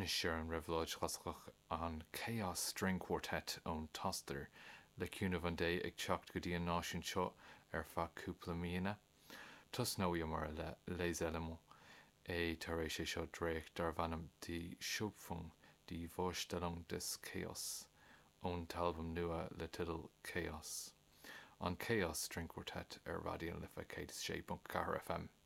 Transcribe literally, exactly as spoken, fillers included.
Finisher an Revlodge chascach an Chaos String Quartet ón Toster le cúna van dé ag teacht go dtí an náisiún seo ar fa cúpla míana. Tus nóí mar le Les Elements é tar éis sé seo dréach dar bhanam die Schöpfung, die Vorstellung des Chaos ón talbum nua le tidal Chaos. An Chaos String Quartet ar Radio Lifa cé sé punt ceathair F M.